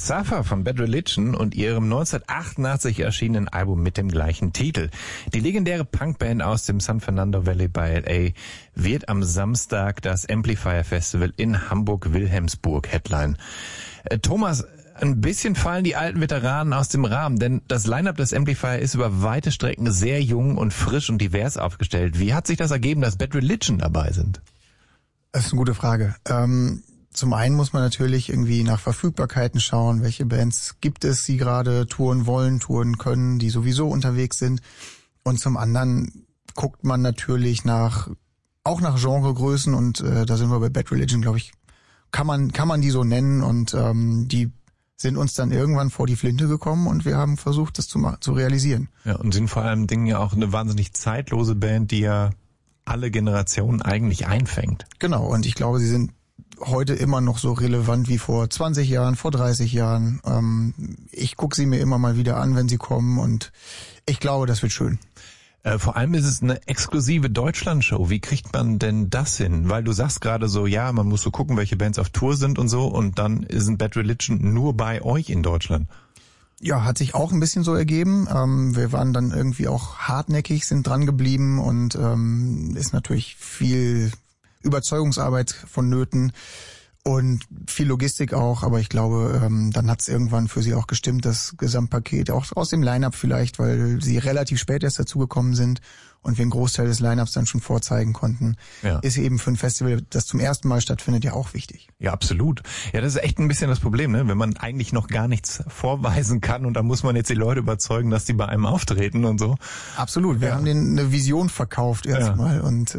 Suffer von Bad Religion und ihrem 1988 erschienenen Album mit dem gleichen Titel. Die legendäre Punkband aus dem San Fernando Valley bei L.A. wird am Samstag das Amplifier Festival in Hamburg-Wilhelmsburg headline. Thomas, ein bisschen fallen die alten Veteranen aus dem Rahmen, denn das Line-Up des Amplifier ist über weite Strecken sehr jung und frisch und divers aufgestellt. Wie hat sich das ergeben, dass Bad Religion dabei sind? Das ist eine gute Frage. Zum einen muss man natürlich irgendwie nach Verfügbarkeiten schauen, welche Bands gibt es, die gerade touren wollen, touren können, die sowieso unterwegs sind. Und zum anderen guckt man natürlich auch nach Genregrößen und da sind wir bei Bad Religion, glaube ich, kann man die so nennen und die sind uns dann irgendwann vor die Flinte gekommen und wir haben versucht, das zu realisieren. Ja, und sind vor allem Dingen ja auch eine wahnsinnig zeitlose Band, die ja alle Generationen eigentlich einfängt. Genau, und ich glaube, sie sind heute immer noch so relevant wie vor 20 Jahren, vor 30 Jahren. Ich gucke sie mir immer mal wieder an, wenn sie kommen und ich glaube, das wird schön. Vor allem ist es eine exklusive Deutschland-Show. Wie kriegt man denn das hin? Weil du sagst gerade so, ja, man muss so gucken, welche Bands auf Tour sind und so und dann sind Bad Religion nur bei euch in Deutschland. Ja, hat sich auch ein bisschen so ergeben. Wir waren dann irgendwie auch hartnäckig, sind dran geblieben und ist natürlich viel Überzeugungsarbeit vonnöten und viel Logistik auch, aber ich glaube, dann hat es irgendwann für sie auch gestimmt, das Gesamtpaket, auch aus dem Line-Up vielleicht, weil sie relativ spät erst dazugekommen sind und wir einen Großteil des Line-Ups dann schon vorzeigen konnten, ist eben für ein Festival, das zum ersten Mal stattfindet, ja auch wichtig. Ja, absolut. Ja, das ist echt ein bisschen das Problem, ne? Wenn man eigentlich noch gar nichts vorweisen kann und da muss man jetzt die Leute überzeugen, dass die bei einem auftreten und so. Absolut, wir haben denen eine Vision verkauft erstmal und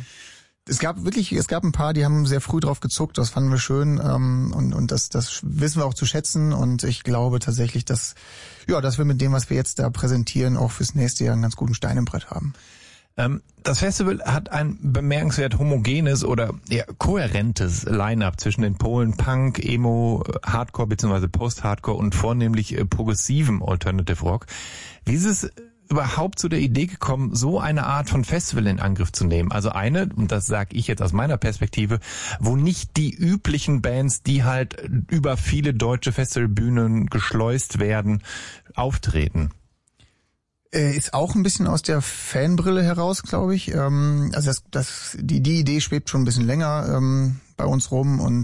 Es gab ein paar, die haben sehr früh drauf gezuckt, das fanden wir schön und das wissen wir auch zu schätzen und ich glaube tatsächlich, dass wir mit dem, was wir jetzt da präsentieren, auch fürs nächste Jahr einen ganz guten Stein im Brett haben. Das Festival hat ein bemerkenswert homogenes oder kohärentes Line-Up zwischen den Polen Punk, Emo, Hardcore bzw. Post-Hardcore und vornehmlich progressivem Alternative Rock. Wie ist es überhaupt zu der Idee gekommen, so eine Art von Festival in Angriff zu nehmen? Also und das sage ich jetzt aus meiner Perspektive, wo nicht die üblichen Bands, die halt über viele deutsche Festivalbühnen geschleust werden, auftreten. Ist auch ein bisschen aus der Fanbrille heraus, glaube ich. Also die Idee schwebt schon ein bisschen länger bei uns rum und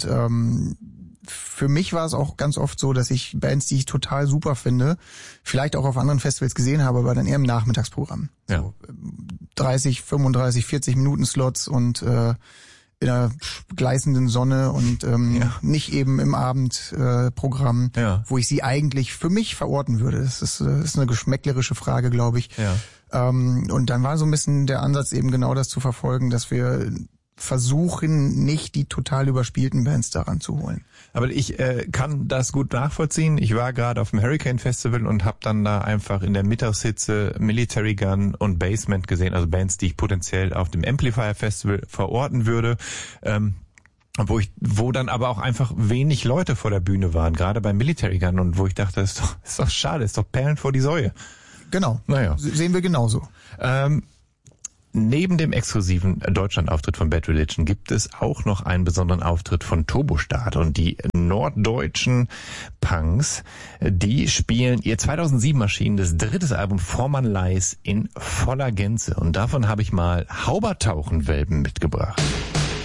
für mich war es auch ganz oft so, dass ich Bands, die ich total super finde, vielleicht auch auf anderen Festivals gesehen habe, aber dann eher im Nachmittagsprogramm. Ja. So 30, 35, 40 Minuten Slots und in einer gleißenden Sonne und nicht eben im Abendprogramm, wo ich sie eigentlich für mich verorten würde. Das ist eine geschmäcklerische Frage, glaube ich. Ja. Und dann war so ein bisschen der Ansatz eben genau das zu verfolgen, dass wir versuchen, nicht die total überspielten Bands daran zu holen. Aber ich kann das gut nachvollziehen. Ich war gerade auf dem Hurricane Festival und habe dann da einfach in der Mittagshitze Military Gun und Basement gesehen, also Bands, die ich potenziell auf dem Amplifier Festival verorten würde. Wo dann aber auch einfach wenig Leute vor der Bühne waren, gerade bei Military Gun und wo ich dachte, das ist doch schade, ist doch Perlen vor die Säue. Genau, sehen wir genauso. Neben dem exklusiven Deutschland-Auftritt von Bad Religion gibt es auch noch einen besonderen Auftritt von Turbostart und die norddeutschen Punks, die spielen ihr 2007 erschienenes drittes Album Vormann Lies in voller Gänze und davon habe ich mal Haubertauchenwelpen mitgebracht.